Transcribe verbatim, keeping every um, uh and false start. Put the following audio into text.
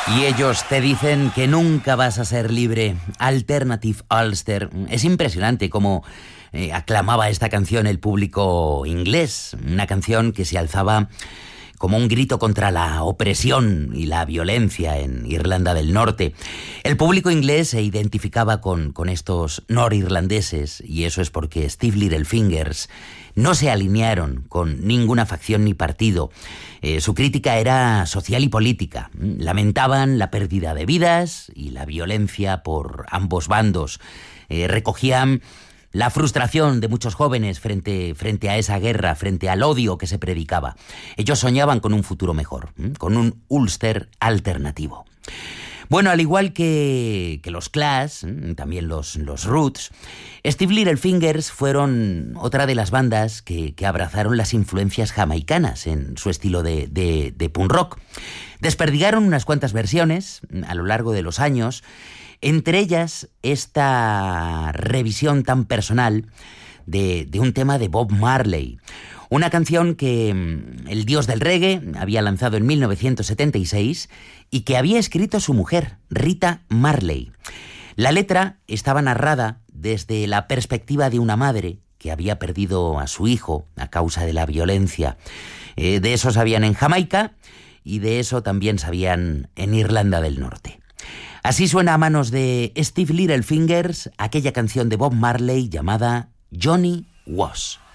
Y ellos te dicen que nunca vas a ser libre. Alternative Ulster. Es impresionante cómo eh, aclamaba esta canción el público inglés. Una canción que se alzaba como un grito contra la opresión y la violencia en Irlanda del Norte. El público inglés se identificaba con, con estos norirlandeses, y eso es porque Steve Littlefingers no se alinearon con ninguna facción ni partido. Eh, su crítica era social y política. Lamentaban la pérdida de vidas y la violencia por ambos bandos. Eh, recogían la frustración de muchos jóvenes frente, frente a esa guerra, frente al odio que se predicaba. Ellos soñaban con un futuro mejor, con un Ulster alternativo. Bueno, al igual que, que los Clash, también los, los Roots, Steve Littlefingers fueron otra de las bandas que, que abrazaron las influencias jamaicanas en su estilo de, de, de punk rock. Desperdigaron unas cuantas versiones a lo largo de los años, entre ellas esta revisión tan personal de, de un tema de Bob Marley. Una canción que el dios del reggae había lanzado en mil novecientos setenta y seis y que había escrito su mujer, Rita Marley. La letra estaba narrada desde la perspectiva de una madre que había perdido a su hijo a causa de la violencia. Eh, de eso sabían en Jamaica y de eso también sabían en Irlanda del Norte. Así suena a manos de Steve Littlefingers aquella canción de Bob Marley llamada Johnny Was.